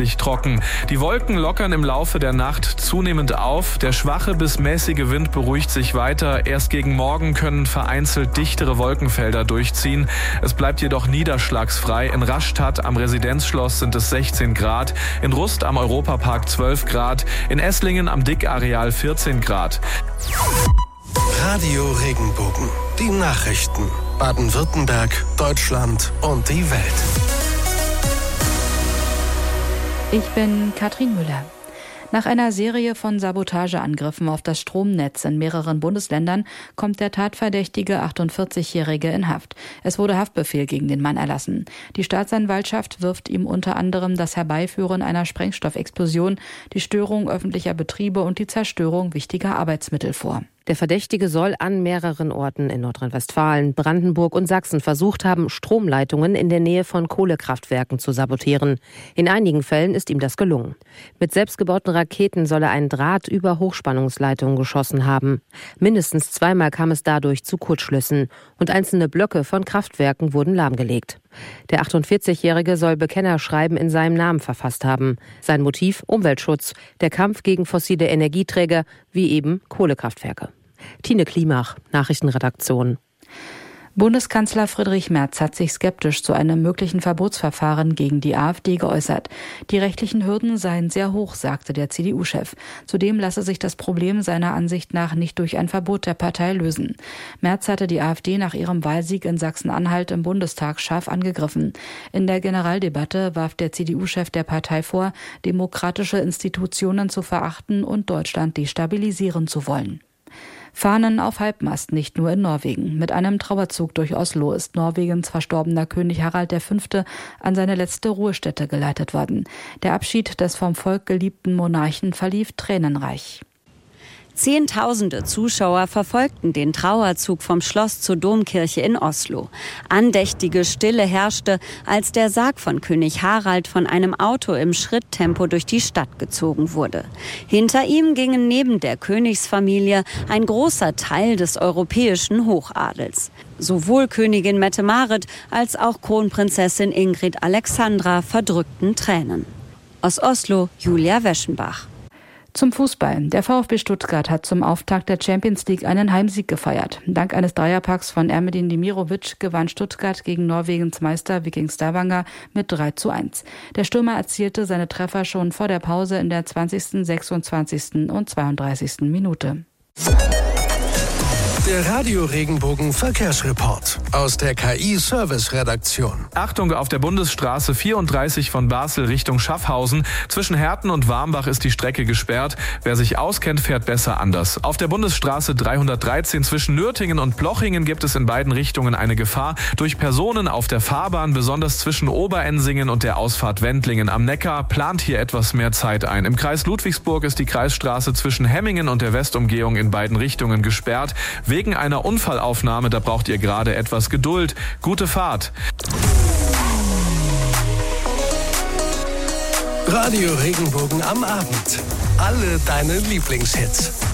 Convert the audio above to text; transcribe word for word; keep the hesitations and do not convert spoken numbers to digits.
hauptsächlich trocken. Die Wolken lockern im Laufe der Nacht zunehmend auf. Der schwache bis mäßige Wind beruhigt sich weiter. Erst gegen Morgen können vereinzelt dichtere Wolkenfelder durchziehen. Es bleibt jedoch niederschlagsfrei. In Rastatt am Residenzschloss sind es sechzehn Grad, in Rust am Europapark zwölf Grad, in Esslingen am Dickareal vierzehn Grad. Radio Regenbogen. Die Nachrichten. Baden-Württemberg, Deutschland und die Welt. Ich bin Katrin Müller. Nach einer Serie von Sabotageangriffen auf das Stromnetz in mehreren Bundesländern kommt der Tatverdächtige achtundvierzigjährige in Haft. Es wurde Haftbefehl gegen den Mann erlassen. Die Staatsanwaltschaft wirft ihm unter anderem das Herbeiführen einer Sprengstoffexplosion, die Störung öffentlicher Betriebe und die Zerstörung wichtiger Arbeitsmittel vor. Der Verdächtige soll an mehreren Orten in Nordrhein-Westfalen, Brandenburg und Sachsen versucht haben, Stromleitungen in der Nähe von Kohlekraftwerken zu sabotieren. In einigen Fällen ist ihm das gelungen. Mit selbstgebauten Raketen soll er einen Draht über Hochspannungsleitungen geschossen haben. Mindestens zweimal kam es dadurch zu Kurzschlüssen und einzelne Blöcke von Kraftwerken wurden lahmgelegt. Der achtundvierzigjährige soll Bekennerschreiben in seinem Namen verfasst haben. Sein Motiv: Umweltschutz, der Kampf gegen fossile Energieträger wie eben Kohlekraftwerke. Tine Klimach, Nachrichtenredaktion. Bundeskanzler Friedrich Merz hat sich skeptisch zu einem möglichen Verbotsverfahren gegen die AfD geäußert. Die rechtlichen Hürden seien sehr hoch, sagte der C D U-Chef. Zudem lasse sich das Problem seiner Ansicht nach nicht durch ein Verbot der Partei lösen. Merz hatte die AfD nach ihrem Wahlsieg in Sachsen-Anhalt im Bundestag scharf angegriffen. In der Generaldebatte warf der C D U-Chef der Partei vor, demokratische Institutionen zu verachten und Deutschland destabilisieren zu wollen. Fahnen auf Halbmast, nicht nur in Norwegen. Mit einem Trauerzug durch Oslo ist Norwegens verstorbener König Harald der Fünfte an seine letzte Ruhestätte geleitet worden. Der Abschied des vom Volk geliebten Monarchen verlief tränenreich. Zehntausende Zuschauer verfolgten den Trauerzug vom Schloss zur Domkirche in Oslo. Andächtige Stille herrschte, als der Sarg von König Harald von einem Auto im Schritttempo durch die Stadt gezogen wurde. Hinter ihm gingen neben der Königsfamilie ein großer Teil des europäischen Hochadels. Sowohl Königin Mette-Marit als auch Kronprinzessin Ingrid Alexandra verdrückten Tränen. Aus Oslo, Julia Weschenbach. Zum Fußball. Der VfB Stuttgart hat zum Auftakt der Champions League einen Heimsieg gefeiert. Dank eines Dreierpacks von Ermedin Demirovic gewann Stuttgart gegen Norwegens Meister Viking Stavanger mit drei zu eins. Der Stürmer erzielte seine Treffer schon vor der Pause in der zwanzigsten, sechsundzwanzigsten und zweiunddreißigsten Minute. Der Radio Regenbogen Verkehrsreport aus der K I-Service-Redaktion. Achtung, auf der Bundesstraße vierunddreißig von Basel Richtung Schaffhausen. Zwischen Herten und Warmbach ist die Strecke gesperrt. Wer sich auskennt, fährt besser anders. Auf der Bundesstraße dreihundertdreizehn zwischen Nürtingen und Plochingen gibt es in beiden Richtungen eine Gefahr durch Personen auf der Fahrbahn, besonders zwischen Oberensingen und der Ausfahrt Wendlingen am Neckar. Plant hier etwas mehr Zeit ein. Im Kreis Ludwigsburg ist die Kreisstraße zwischen Hemmingen und der Westumgehung in beiden Richtungen gesperrt. Wegen einer Unfallaufnahme, da braucht ihr gerade etwas Geduld. Gute Fahrt. Radio Regenbogen am Abend. Alle deine Lieblingshits.